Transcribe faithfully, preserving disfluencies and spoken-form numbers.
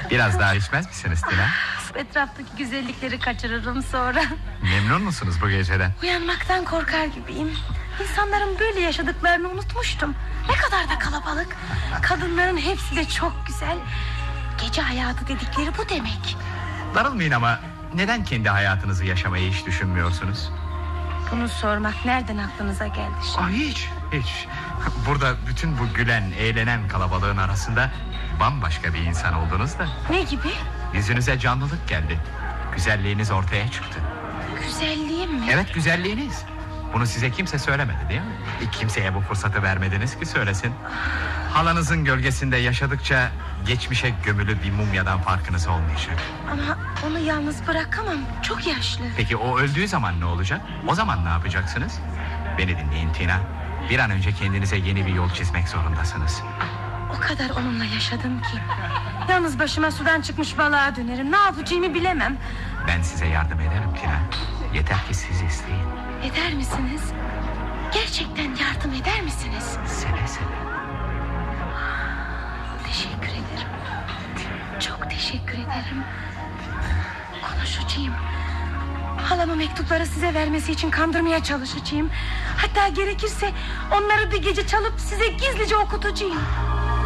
Biraz daha içmez misiniz Tina? Etraftaki güzellikleri kaçırırım sonra. Memnun musunuz bu geceden? Uyanmaktan korkar gibiyim. İnsanların böyle yaşadıklarını unutmuştum. Ne kadar da kalabalık. Kadınların hepsi de çok güzel. Gece hayatı dedikleri bu demek. Darılmayın ama neden kendi hayatınızı yaşamayı hiç düşünmüyorsunuz? Bunu sormak nereden aklınıza geldi şimdi? Aa, hiç, hiç. Burada bütün bu gülen, eğlenen kalabalığın arasında bambaşka bir insan oldunuz da. Ne gibi? Yüzünüze canlılık geldi. Güzelliğiniz ortaya çıktı. Güzelliğim mi? Evet, güzelliğiniz. Bunu size kimse söylemedi değil mi? Kimseye bu fırsatı vermediniz ki söylesin. Halanızın gölgesinde yaşadıkça geçmişe gömülü bir mumyadan farkınız olmayacak. Ama onu yalnız bırakamam. Çok yaşlı. Peki o öldüğü zaman ne olacak? O zaman ne yapacaksınız? Beni dinleyin Tina. Bir an önce kendinize yeni bir yol çizmek zorundasınız. O kadar onunla yaşadım ki. Yalnız başıma sudan çıkmış balığa dönerim. Ne yapacağımı bilemem. Ben size yardım ederim Tina. Yeter ki siz isteyin. Eder misiniz? Gerçekten yardım eder misiniz? Seve seve. Teşekkür ederim. Çok teşekkür ederim. Konuşacağım. Halamı mektupları size vermesi için kandırmaya çalışacağım. Hatta gerekirse onları bir gece çalıp size gizlice okutacağım.